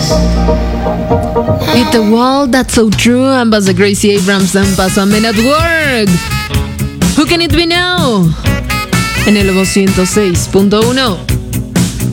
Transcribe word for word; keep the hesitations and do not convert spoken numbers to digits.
Hit the wall, that's so true. Ambas de Gracie Abrams dan paso a Men at Work. Who can it be now? En el ciento seis punto uno.